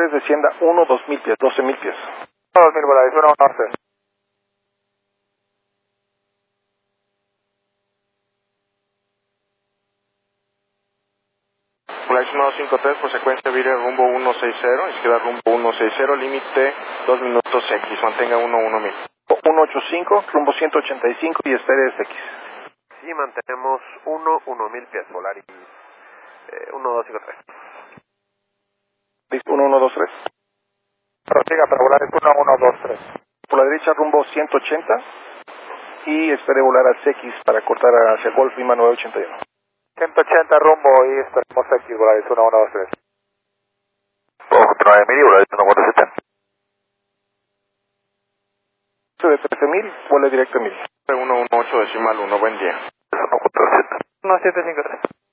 3 descienda 2,000 pies, 12,000 pies. 2,000 Volaris, 113. Volaris 1253, por secuencia vire rumbo 160, izquierda rumbo 160, límite 2 minutos X, mantenga 11000. 185, rumbo 185 y espere X. Sí, mantenemos 1,000 pies, Volaris 1253. Listo, 1123. Prosiga para Volaris 1123. Por la derecha rumbo 180 y espere volar a X para cortar hacia Golf Lima 981. 180 rumbo y esperemos X, Volaris 1123. Ojo, 9000 y Volaris 1470. De 13,000, vuela directo a 1000. 118 decimal 1, buen día. 1470. 1753.